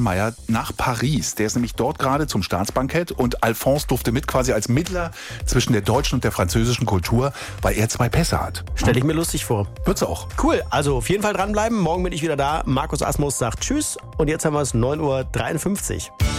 Steinmeier nach Paris. Der ist nämlich dort gerade zum Staatsbankett und Alphonse durfte mit quasi als Mittler zwischen der deutschen und der französischen Kultur, weil er 2 Pässe hat. Stelle ich mir lustig vor. Wird's auch. Cool, also auf jeden Fall dranbleiben. Morgen bin ich wieder da. Markus Asmus sagt Tschüss und jetzt haben wir es 9:53 Uhr.